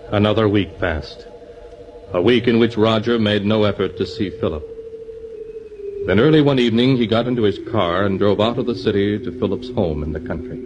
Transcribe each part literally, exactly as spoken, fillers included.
Another week passed. A week in which Roger made no effort to see Philip. Then early one evening, he got into his car and drove out of the city to Philip's home in the country.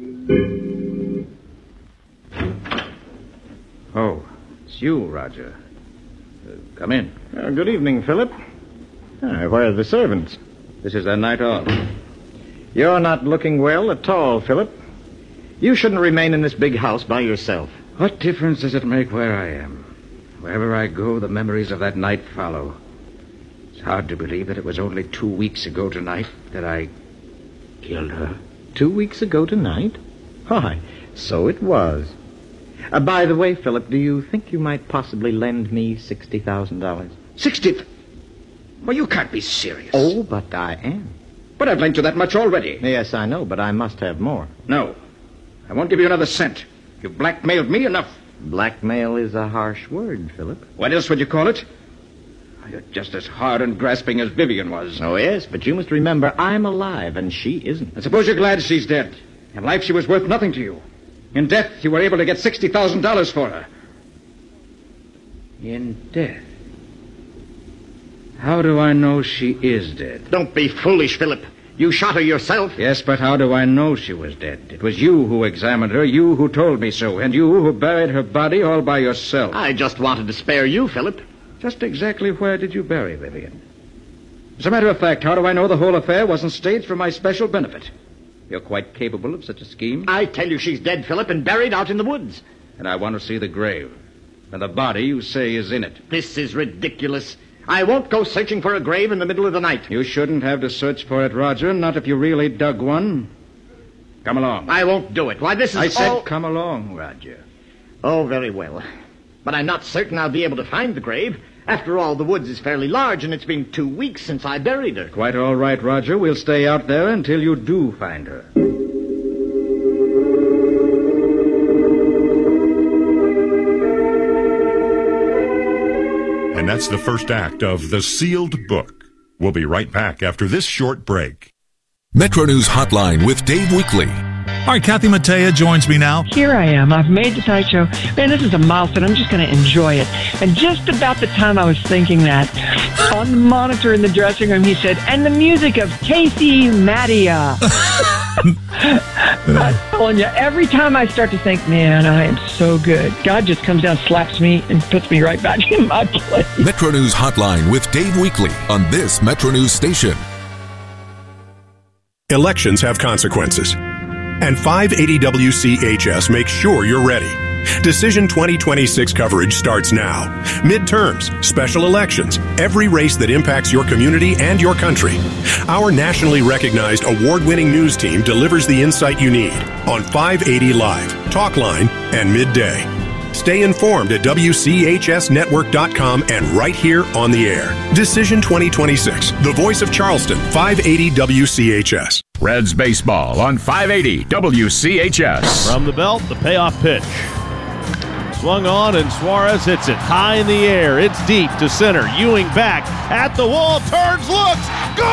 Oh, it's you, Roger. Uh, come in. Uh, good evening, Philip. Uh, where are the servants? This is their night off. You're not looking well at all, Philip. You shouldn't remain in this big house by yourself. What difference does it make where I am? Wherever I go, the memories of that night follow. It's hard to believe that it was only two weeks ago tonight that I killed her. Two weeks ago tonight? Why, so it was. Uh, by the way, Philip, do you think you might possibly lend me sixty thousand dollars? Sixty? Well, you can't be serious. Oh, but I am. But I've lent you that much already. Yes, I know, but I must have more. No. I won't give you another cent. You've blackmailed me enough. Blackmail is a harsh word, Philip. What else would you call it? You're just as hard and grasping as Vivian was. Oh, yes, but you must remember I'm alive and she isn't. I suppose you're glad she's dead. In life, she was worth nothing to you. In death, you were able to get sixty thousand dollars for her. In death? How do I know she is dead? Don't be foolish, Philip. You shot her yourself. Yes, but how do I know she was dead? It was you who examined her, you who told me so, and you who buried her body all by yourself. I just wanted to spare you, Philip. Just exactly where did you bury Vivian? As a matter of fact, how do I know the whole affair wasn't staged for my special benefit? You're quite capable of such a scheme. I tell you she's dead, Philip, and buried out in the woods. And I want to see the grave. And the body you say is in it. This is ridiculous. I won't go searching for a grave in the middle of the night. You shouldn't have to search for it, Roger, not if you really dug one. Come along. I won't do it. Why, this is I said all... come along, Roger. Oh, very well. But I'm not certain I'll be able to find the grave. After all, the woods is fairly large, and it's been two weeks since I buried her. Quite all right, Roger. We'll stay out there until you do find her. And that's the first act of The Sealed Book. We'll be right back after this short break. Metro News Hotline with Dave Weekly. All right, Kathy Mattea joins me now. Here I am. I've made the Tonight Show. Man, this is a milestone. I'm just going to enjoy it. And just about the time I was thinking that, on the monitor in the dressing room, he said, and the music of Casey Mattea. I'm telling you, every time I start to think, man, I am so good, God just comes down, slaps me, and puts me right back in my place. Metro News Hotline with Dave Weekly on this Metro News station. Elections have consequences, and five eighty W C H S makes sure you're ready. Decision twenty twenty-six coverage starts now. Midterms, special elections, every race that impacts your community and your country. Our nationally recognized award-winning news team delivers the insight you need on five eighty Live, Talkline, and Midday. Stay informed at W C H S network dot com and right here on the air. Decision twenty twenty-six, the voice of Charleston, five eighty W C H S. Reds baseball on five eighty W C H S. From the belt, the payoff pitch. Swung on, and Suarez hits it high in the air. It's deep to center. Ewing back at the wall, turns, looks,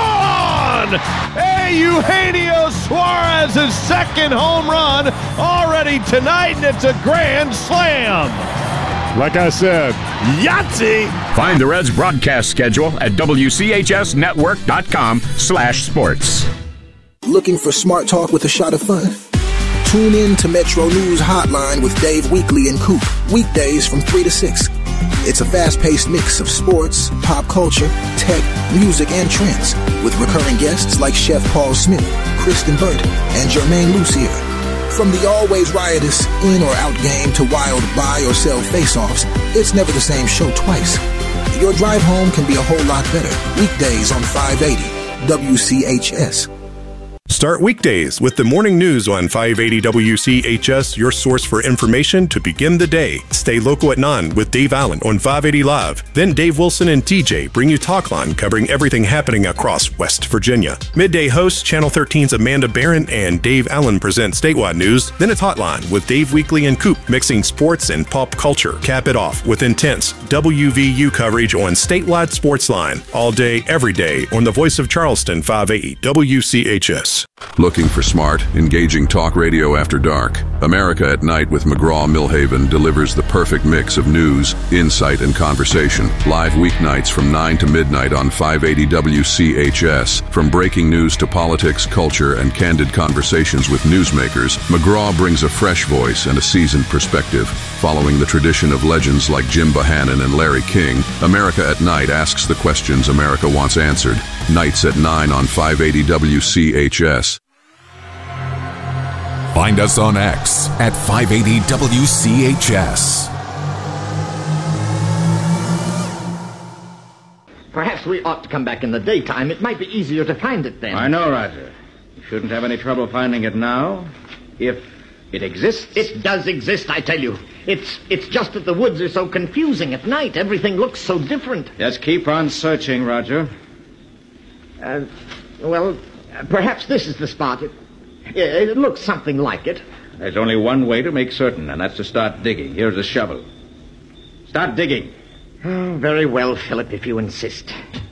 gone! Hey, Eugenio Suarez's second home run already tonight, and it's a grand slam. Like I said, Yahtzee! Find the Reds broadcast schedule at W C H S network dot com slash sports. Looking for smart talk with a shot of fun? Tune in to Metro News Hotline with Dave Weekly and Coop, weekdays from three to six. It's a fast-paced mix of sports, pop culture, tech, music, and trends, with recurring guests like Chef Paul Smith, Kristen Burt, and Jermaine Lucier. From the always riotous in or out game to wild buy or sell face-offs, it's never the same show twice. Your drive home can be a whole lot better. Weekdays on five eighty W C H S. Start weekdays with the morning news on five eighty W C H S, your source for information to begin the day. Stay local at nine with Dave Allen on five eighty Live. Then Dave Wilson and T J bring you Talkline, covering everything happening across West Virginia. Midday hosts Channel thirteen's Amanda Barron and Dave Allen present statewide news. Then it's Hotline with Dave Weekly and Coop, mixing sports and pop culture. Cap it off with intense W V U coverage on statewide Sportsline. All day, every day on the voice of Charleston, five eighty W C H S. S. Looking for smart, engaging talk radio after dark? America at Night with McGraw-Milhaven delivers the perfect mix of news, insight, and conversation. Live weeknights from nine to midnight on five eighty W C H S. From breaking news to politics, culture, and candid conversations with newsmakers, McGraw brings a fresh voice and a seasoned perspective. Following the tradition of legends like Jim Bohannon and Larry King, America at Night asks the questions America wants answered. Nights at nine on five eighty W C H S. Find us on X at five eighty W C H S. Perhaps we ought to come back in the daytime. It might be easier to find it then. I know, Roger. You shouldn't have any trouble finding it now, if it exists. It does exist, I tell you. It's it's just that the woods are so confusing at night. Everything looks so different. Just keep on searching, Roger. Uh, well, uh, perhaps this is the spot. It, it looks something like it. There's only one way to make certain, and that's to start digging. Here's a shovel. Start digging. Oh, very well, Philip, if you insist.